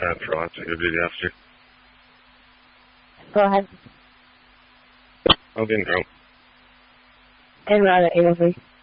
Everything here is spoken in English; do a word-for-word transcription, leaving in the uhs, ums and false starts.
Pat Frost, I did yesterday. Go ahead. I'll get in trouble. And rather, Avery.